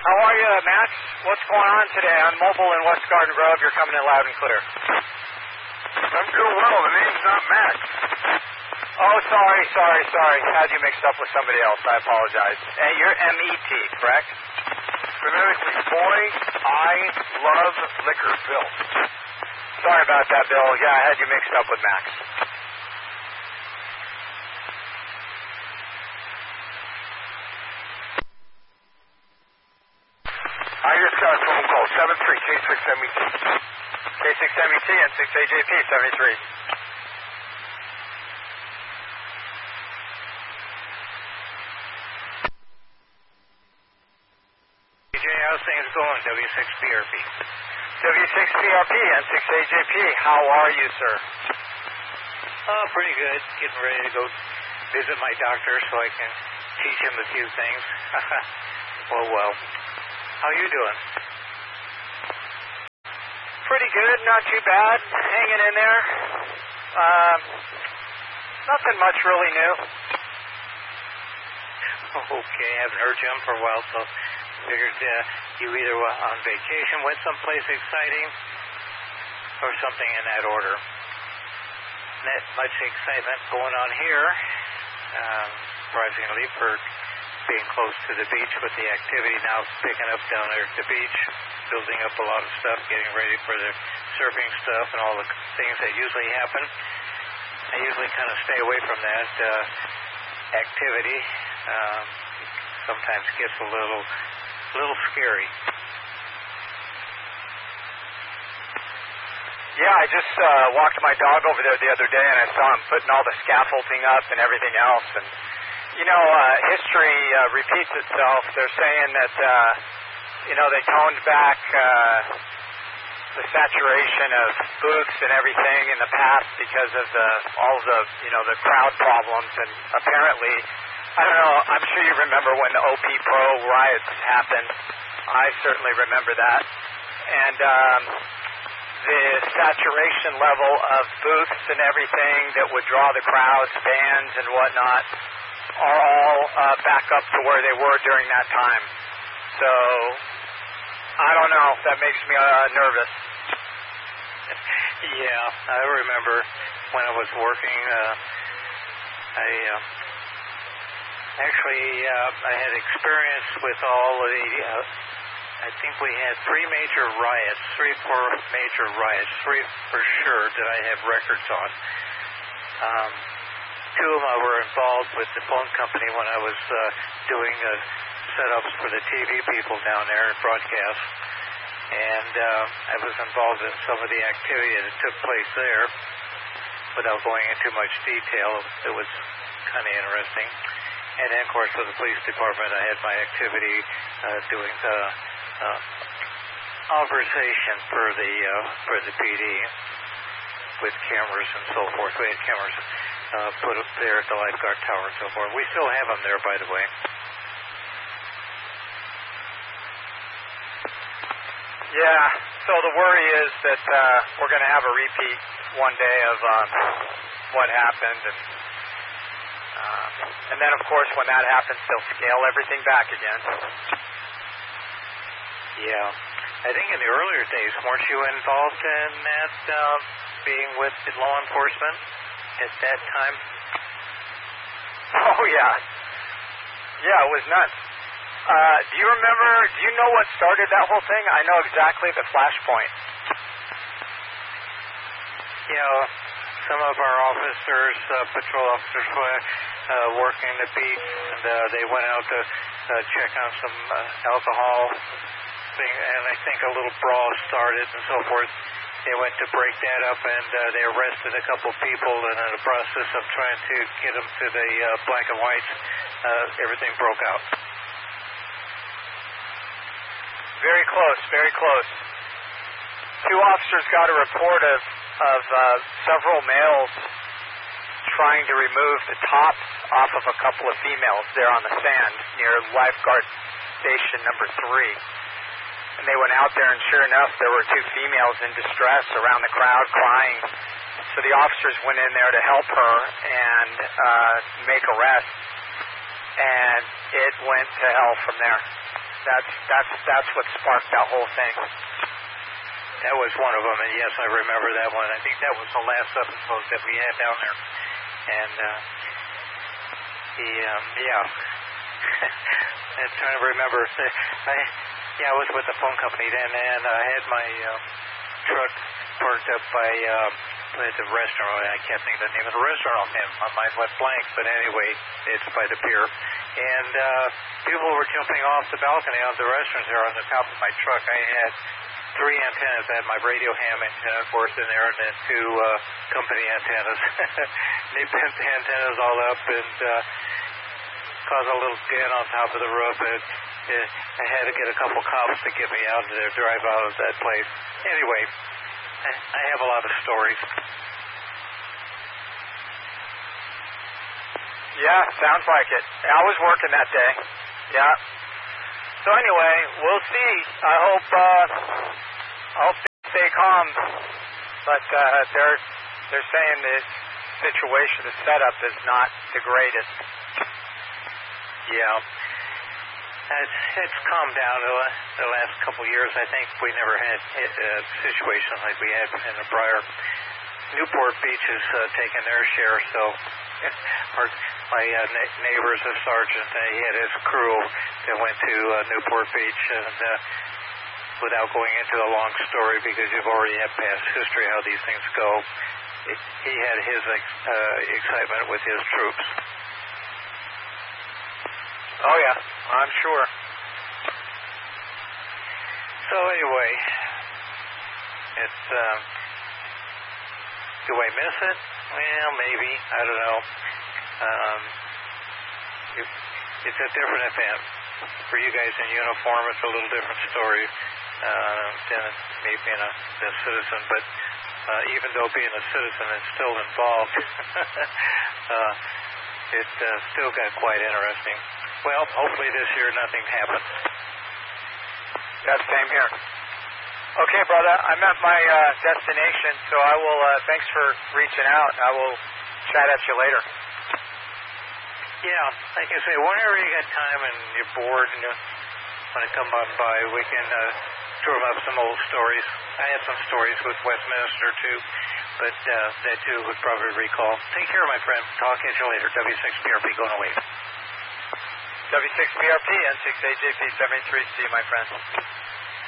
How are you, Max? What's going on today on mobile in West Garden Grove? You're coming in loud and clear. I'm doing well. The name's not Max. Oh, sorry. Had you mixed up with somebody else. I apologize. You're M-E-T, correct? Phonetically, boy, I love liquor, Bill. Sorry about that, Bill. Yeah, I had you mixed up with Max. I just got a phone call, 73K6MET. K6MET and 6AJP, 73. How's things going, W6PRP? W6PRP and 6AJP, how are you, sir? Oh, pretty good. Getting ready to go visit my doctor so I can teach him a few things. Well. How you doing? Pretty good, not too bad. Hanging in there. Nothing much really new. Okay, haven't heard you for a while, so figured you either on vacation, went someplace exciting, or something in that order. Not much excitement going on here, surprisingly, for being close to the beach, with the activity now picking up down there at the beach, building up a lot of stuff, getting ready for the surfing stuff and all the things that usually happen. I usually kind of stay away from that activity. Sometimes gets a little scary. Yeah, I just walked my dog over there the other day, and I saw him putting all the scaffolding up and everything else. And, history repeats itself. They're saying that, they toned back the saturation of booths and everything in the past because of all the crowd problems. And apparently, I don't know, I'm sure you remember when the OP Pro riots happened. I certainly remember that. And the saturation level of booths and everything that would draw the crowds, bands and whatnot, are all back up to where they were during that time. So, I don't know. That makes me nervous. Yeah, I remember when I was working, I had experience with all of the, I think we had three or four major riots, three for sure that I have records on. Two of them I were involved with the phone company when I was doing setups for the TV people down there at broadcast. And I was involved in some of the activity that took place there. Without going into much detail, it was kind of interesting. And then, of course, with the police department, I had my activity doing the authorization for the PD with cameras and so forth. We had cameras put up there at the lifeguard tower and so forth. We still have them there, by the way. Yeah, so the worry is that we're going to have a repeat one day of what happened, and then, of course, when that happens, they'll scale everything back again. Yeah. I think in the earlier days, weren't you involved in that, being with law enforcement at that time? Oh, yeah. Yeah, it was nuts. Do you know what started that whole thing? I know exactly the flashpoint. Some of our officers, patrol officers, were working the beat, and they went out to check on some alcohol thing, and I think a little brawl started and so forth. They went to break that up, and they arrested a couple people, and in the process of trying to get them to the black and whites, everything broke out. Very close, very close. Two officers got a report of several males trying to remove the tops off of a couple of females there on the sand near lifeguard station number 3. And they went out there, and sure enough, there were two females in distress around the crowd crying. So the officers went in there to help her and make arrests, and it went to hell from there. That's what sparked that whole thing. That was one of them, and yes, I remember that one. I think that was the last episode that we had down there. And I'm trying to remember. I was with the phone company then, and I had my truck parked up by the restaurant. I can't think of the name of the restaurant offhand. My mind went blank, but anyway, it's by the pier. And people were jumping off the balcony of the restaurant there on the top of my truck. I had 3 antennas. I had my radio ham antenna, of course, in there, and then 2 company antennas. They bent the antennas all up and caused a little dent on top of the roof. I had to get a couple cops to get me out of there, drive out of that place. Anyway, I have a lot of stories. Yeah, sounds like it. I was working that day. Yeah. So anyway, we'll see. I hope they stay calm. But they're saying this situation, the setup is not the greatest. Yeah. It's calmed down the last couple of years. I think we never had situations like we had in the prior. Newport Beach has taken their share, so my neighbor's a sergeant. He had his crew that went to Newport Beach, and without going into a long story, because you've already had past history how these things go, he had his excitement with his troops. Oh, yeah, I'm sure. So anyway, it's, do I miss it? Well, maybe. I don't know. It's a different event. For you guys in uniform, it's a little different story than me being a citizen. But even though being a citizen is still involved, it still got quite interesting. Well, hopefully this year nothing happens. Yeah, same here. Okay, brother, I'm at my destination, so I will, thanks for reaching out. I will chat at you later. Yeah, like I say, whenever you got time and you're bored and you want to come on by, we can drum up some old stories. I have some stories with Westminster, too, but that you would probably recall. Take care, my friend. Talk at you later. W6PRP going away. W6PRP, N6AJP 73C, my friend.